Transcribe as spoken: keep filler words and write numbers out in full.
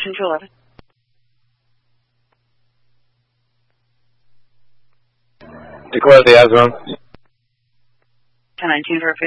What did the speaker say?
Station two eleven. Declare the Azron. ten nineteen verification.